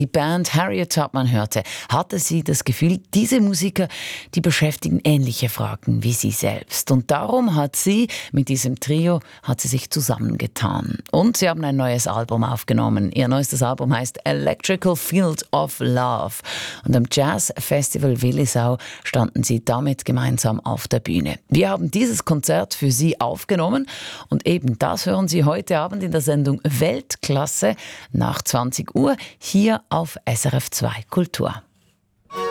die Band Harriet Tubman hörte, hatte sie das Gefühl, diese Musiker, die beschäftigen ähnliche Fragen wie sie selbst. Und darum hat sie mit diesem Trio sich zusammengetan. Und sie haben ein neues Album aufgenommen. Ihr neuestes Album heißt Electrical Field of Love. Und am Jazz Festival Willisau standen sie damit gemeinsam auf der Bühne. Wir haben dieses Konzert für Sie aufgenommen und eben das hören Sie heute Abend in der Sendung Weltklasse nach 20 Uhr hier auf SRF 2 Kultur.